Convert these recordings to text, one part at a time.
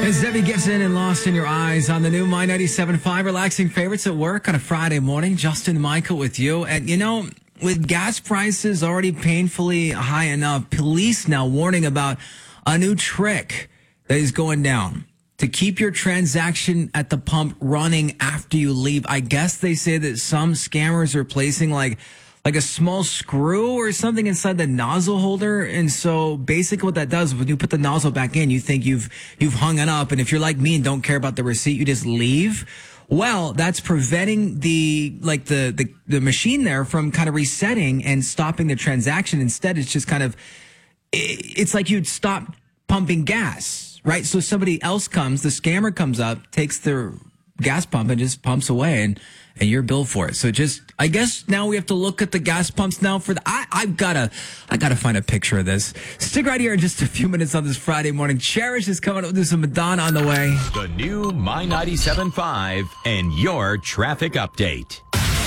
It's Debbie Gibson and Lost in Your Eyes on the new My 97.5 Relaxing Favorites at Work on a Friday morning. Justin Michael with you. And, you know, with gas prices already painfully high enough, police now warning about a new trick that is going down to keep your transaction at the pump running after you leave. I guess they say that some scammers are placing like a small screw or something inside the nozzle holder. And so basically what that does, when you put the nozzle back in, you think you've hung it up. And if you're like me and don't care about the receipt, you just leave. Well, that's preventing the machine there from kind of resetting and stopping the transaction. Instead, it's just kind of, it's like you'd stop pumping gas, right? So somebody else comes, the scammer comes up, takes their gas pump and just pumps away and you're billed for it. So just, I guess now we have to look at the gas pumps now for the, I gotta find a picture of this. Stick right here in just a few minutes on this Friday morning. Cherish is coming up with some Madonna on the way. The new My 97.5 and your traffic update.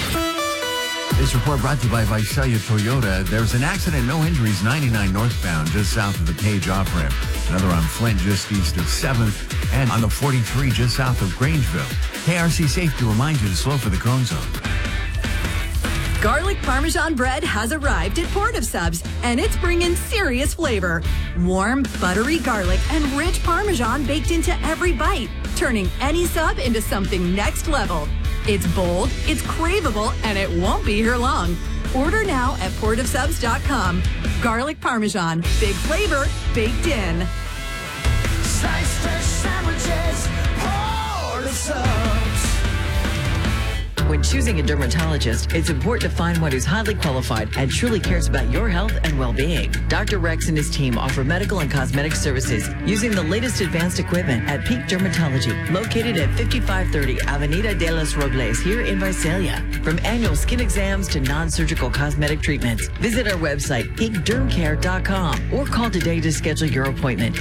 This report brought to you by Visalia Toyota. There's an accident, no injuries, 99 northbound, just south of the Page off-ramp. Another on Flint, just east of 7th, and on the 43, just south of Grangeville. KRC Safety reminds you to slow for the cone zone. Garlic Parmesan bread has arrived at Port of Subs, and it's bringing serious flavor. Warm, buttery garlic and rich Parmesan baked into every bite, turning any sub into something next level. It's bold, it's craveable, and it won't be here long. Order now at portofsubs.com. Garlic Parmesan, big flavor, baked in. Slice fresh sandwiches, Port of Subs. When choosing a dermatologist, it's important to find one who's highly qualified and truly cares about your health and well-being. Dr. Rex and his team offer medical and cosmetic services using the latest advanced equipment at Peak Dermatology, located at 5530 Avenida de los Robles here in Visalia. From annual skin exams to non-surgical cosmetic treatments, visit our website, peakdermcare.com, or call today to schedule your appointment,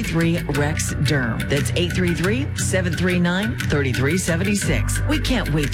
833-REX-DERM. That's 833-739-3376. We can't wait